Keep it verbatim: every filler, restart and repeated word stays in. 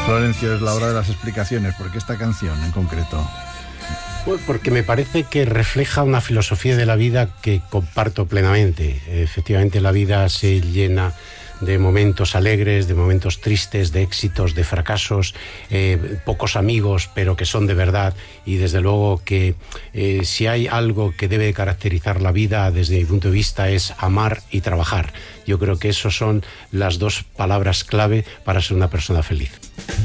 Florencio, es la hora de las explicaciones. ¿Por qué esta canción en concreto? Pues porque me parece que refleja una filosofía de la vida que comparto plenamente. Efectivamente, la vida se llena de momentos alegres, de momentos tristes, de éxitos, de fracasos, eh, pocos amigos, pero que son de verdad. Y desde luego que eh, si hay algo que debe caracterizar la vida, desde mi punto de vista, es amar y trabajar. Yo creo que esas son las dos palabras clave para ser una persona feliz.